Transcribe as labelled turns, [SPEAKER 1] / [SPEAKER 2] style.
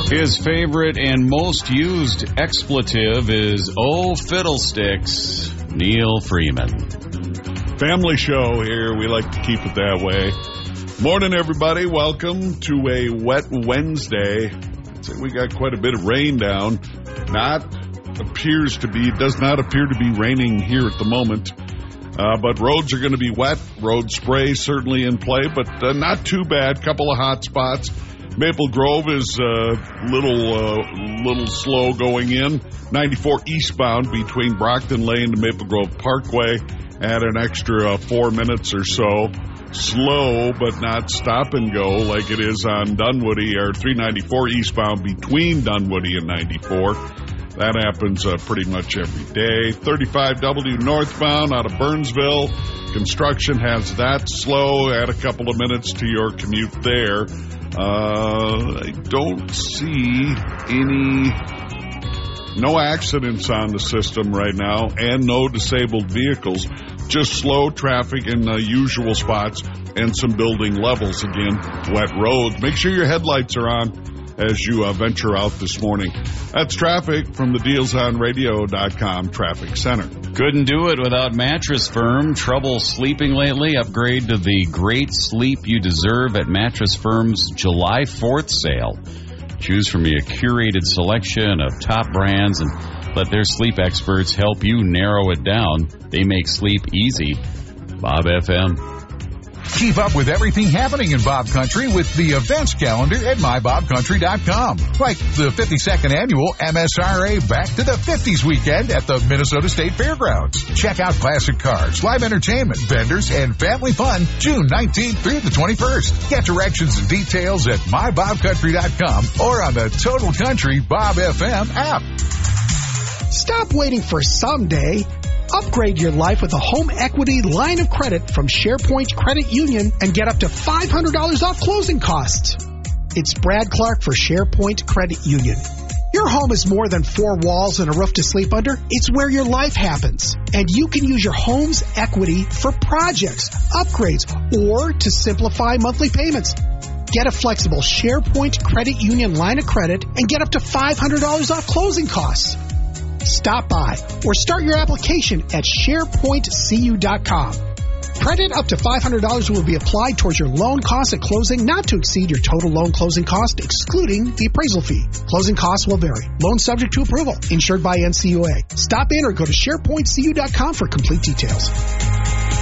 [SPEAKER 1] His favorite and most used expletive is "oh fiddlesticks." Neil Freeman.
[SPEAKER 2] Family show here. We like to keep it that way. Morning, everybody. Welcome to a wet Wednesday. We got quite a bit of rain down. Does not appear to be raining here at the moment. But roads are going to be wet. Road spray certainly in play, but not too bad. Couple of hot spots. Maple Grove is a little slow going in. 94 eastbound between Brockton Lane to Maple Grove Parkway. Add an extra 4 minutes or so. Slow, but not stop and go like it is on Dunwoody, or 394 eastbound between Dunwoody and 94. That happens pretty much every day. 35W northbound out of Burnsville. Construction has that slow. Add a couple of minutes to your commute there. I don't see no accidents on the system right now and no disabled vehicles. Just slow traffic in the usual spots and some building levels. Again, wet roads. Make sure your headlights are on as you venture out this morning. That's traffic from the DealsOnRadio.com Traffic Center.
[SPEAKER 1] Couldn't do it without Mattress Firm. Trouble sleeping lately? Upgrade to the great sleep you deserve at Mattress Firm's July 4th sale. Choose from a curated selection of top brands and let their sleep experts help you narrow it down. They make sleep easy. Bob FM.
[SPEAKER 3] Keep up with everything happening in Bob Country with the events calendar at mybobcountry.com. Like the 52nd annual MSRA Back to the 50s weekend at the Minnesota State Fairgrounds. Check out classic cars, live entertainment, vendors, and family fun June 19th through the 21st. Get directions and details at mybobcountry.com or on the Total Country Bob FM app.
[SPEAKER 4] Stop waiting for someday. Upgrade your life with a home equity line of credit from SharePoint Credit Union and get up to $500 off closing costs. It's Brad Clark for SharePoint Credit Union. Your home is more than four walls and a roof to sleep under. It's where your life happens. And you can use your home's equity for projects, upgrades, or to simplify monthly payments. Get a flexible SharePoint Credit Union line of credit and get up to $500 off closing costs. Stop by or start your application at SharePointCU.com. Credit up to $500 will be applied towards your loan costs at closing, not to exceed your total loan closing cost, excluding the appraisal fee. Closing costs will vary. Loan subject to approval. Insured by NCUA. Stop in or go to SharePointCU.com for complete details.